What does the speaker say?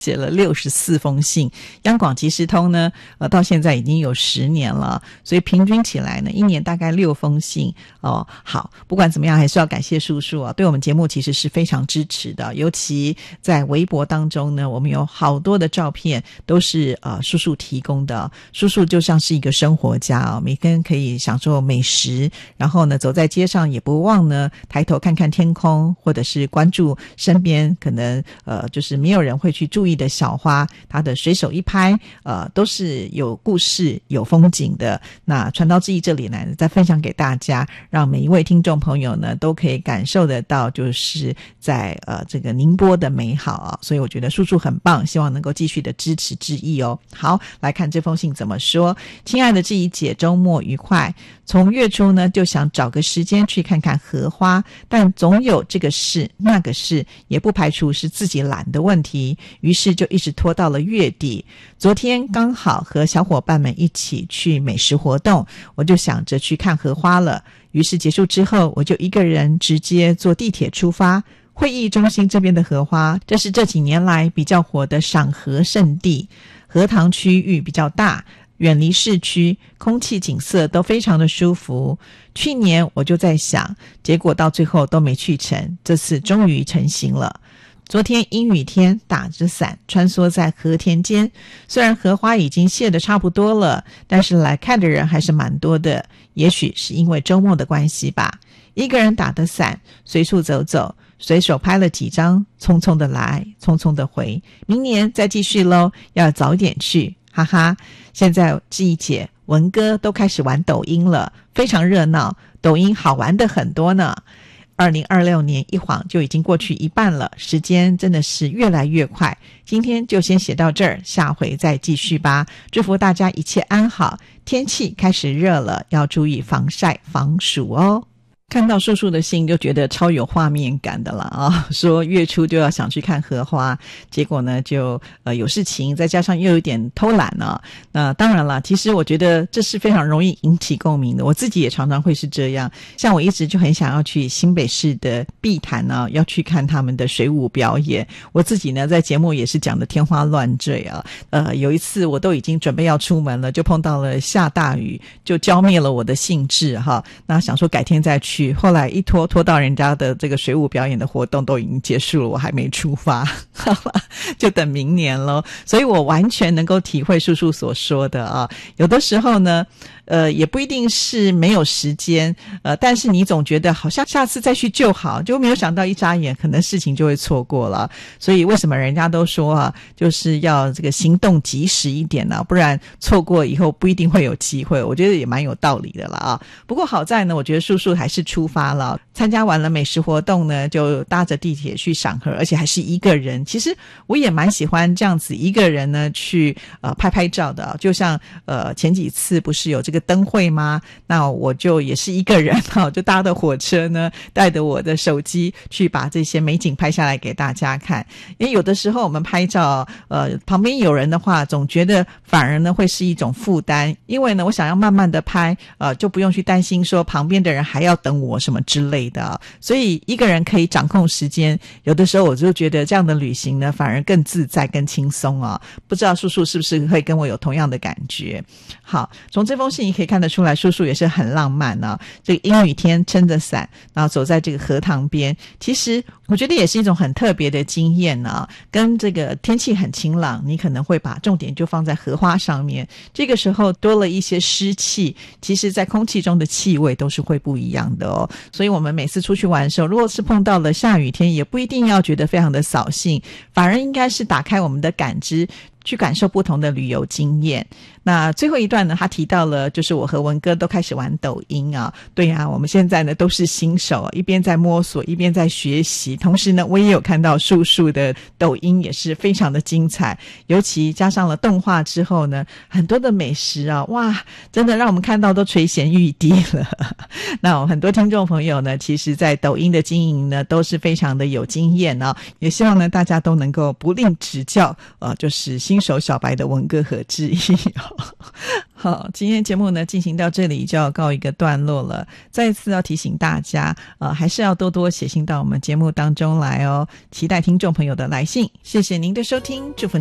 写了64封信，央广即时通呢到现在已经有10年了，所以平均起来呢1年大概6封信哦。好，不管怎么样还是要感谢叔叔啊，对我们节目其实是非常支持的，尤其在微博当中呢，我们有好多的照片都是叔叔提供的。叔叔就像是一个生活家啊，每天可以享受美食，然后呢走在街上也不忘呢抬头看看天空，或者是关注身边可能就是没有人会去注意的小花，他的随手一拍都是有故事有风景的。那传道之意这里呢再分享给大家，让每一位听众朋友呢都可以感受得到就是在这个宁波的美好啊。所以我觉得叔叔很棒，希望能够继续的支持致意哦。好，来看这封信怎么说。亲爱的志怡姐，周末愉快。从月初呢就想找个时间去看看荷花，但总有这个事那个事，也不排除是自己懒的问题，于是就一直拖到了月底。昨天刚好和小伙伴们一起去美食活动，我就想着去看荷花了，于是结束之后我就一个人直接坐地铁出发。会议中心这边的荷花，这是这几年来比较火的赏荷圣地，荷塘区域比较大，远离市区，空气景色都非常的舒服。去年我就在想，结果到最后都没去成，这次终于成行了。昨天阴雨天，打着伞穿梭在荷田间，虽然荷花已经谢得差不多了，但是来看的人还是蛮多的，也许是因为周末的关系吧。一个人打的伞，随处走走，随手拍了几张，匆匆的来，匆匆的回，明年再继续咯，要早点去，哈哈。现在志怡姐、文哥都开始玩抖音了，非常热闹，抖音好玩的很多呢。2026年一晃就已经过去一半了，时间真的是越来越快。今天就先写到这儿，下回再继续吧。祝福大家一切安好，天气开始热了，要注意防晒防暑哦。看到叔叔的信就觉得超有画面感的了啊！说月初就要想去看荷花，结果呢就有事情，再加上又有点偷懒了。那当然了，其实我觉得这是非常容易引起共鸣的，我自己也常常会是这样。像我一直就很想要去新北市的碧潭呢，要去看他们的水舞表演。我自己呢在节目也是讲的天花乱坠啊。有一次我都已经准备要出门了，就碰到了下大雨，就浇灭了我的兴致哈。那想说改天再去。后来一拖到人家的这个水舞表演的活动都已经结束了，我还没出发就等明年咯。所以我完全能够体会叔叔所说的啊，有的时候呢也不一定是没有时间但是你总觉得好像下次再去就好，就没有想到一眨眼可能事情就会错过了。所以为什么人家都说啊，就是要这个行动及时一点呢，不然错过以后不一定会有机会。我觉得也蛮有道理的了啊。不过好在呢，我觉得叔叔还是出发了，参加完了美食活动呢，就搭着地铁去赏荷，而且还是一个人。其实我也蛮喜欢这样子一个人呢去拍照的，就像前几次不是有这个灯会吗？那我就也是一个人就搭的火车呢，带着我的手机去把这些美景拍下来给大家看。因为有的时候我们拍照旁边有人的话，总觉得反而呢会是一种负担，因为呢我想要慢慢的拍就不用去担心说旁边的人还要等我什么之类的所以一个人可以掌控时间，有的时候我就觉得这样的旅行呢反而更自在更轻松不知道叔叔是不是会跟我有同样的感觉。好，从这封信你可以看得出来，叔叔也是很浪漫这个阴雨天撑着伞，然后走在这个荷塘边，其实我觉得也是一种很特别的经验跟这个天气很晴朗，你可能会把重点就放在荷花上面，这个时候多了一些湿气，其实在空气中的气味都是会不一样的所以我们每次出去玩的时候，如果是碰到了下雨天，也不一定要觉得非常的扫兴，反而应该是打开我们的感知，去感受不同的旅游经验。那最后一段呢，他提到了就是我和文哥都开始玩抖音对我们现在呢都是新手一边在摸索一边在学习，同时呢我也有看到叔叔的抖音也是非常的精彩，尤其加上了动画之后呢，很多的美食哇，真的让我们看到都垂涎欲滴了那很多听众朋友呢，其实在抖音的经营呢都是非常的有经验也希望呢大家都能够不吝指教就是新手小白的文歌和致意好，今天节目呢进行到这里就要告一个段落了。再一次要提醒大家，还是要多多写信到我们节目当中来哦，期待听众朋友的来信。谢谢您的收听，祝福